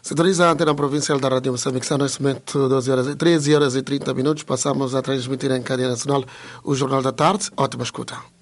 Sintoniza a antena provincial da Rádio Moçambique. São neste momento 13 horas e 30 minutos. Passamos a transmitir em cadeia nacional o Jornal da Tarde. Ótima escuta.